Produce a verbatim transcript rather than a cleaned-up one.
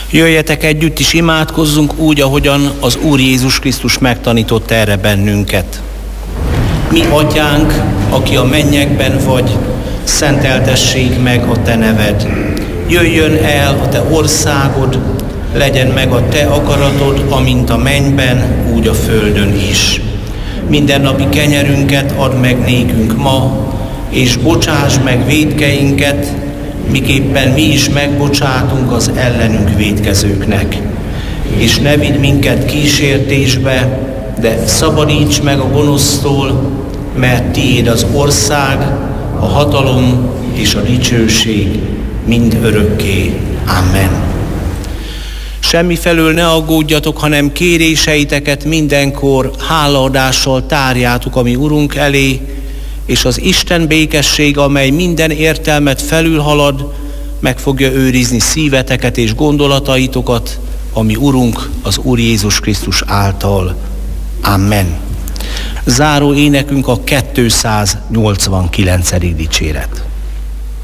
Jöjjetek együtt is imádkozzunk úgy, ahogyan az Úr Jézus Krisztus megtanított erre bennünket. Mi atyánk, aki a mennyekben vagy, szenteltessék meg a te neved. Jöjjön el a te országod, legyen meg a te akaratod, amint a mennyben, úgy a földön is. Mindennapi kenyerünket add meg nékünk ma, és bocsáss meg vétkeinket, miképpen mi is megbocsátunk az ellenünk vétkezőknek. És ne vidd minket kísértésbe, de szabadíts meg a gonosztól, mert tiéd az ország, a hatalom és a dicsőség mind örökké. Amen. Semmifelől ne aggódjatok, hanem kéréseiteket mindenkor hálaadással tárjátok a mi Urunk elé, és az Isten békessége, amely minden értelmet felülhalad, meg fogja őrizni szíveteket és gondolataitokat, a mi Urunk, az Úr Jézus Krisztus által. Amen. Záró énekünk a kétszáznyolcvankilencedik dicséret.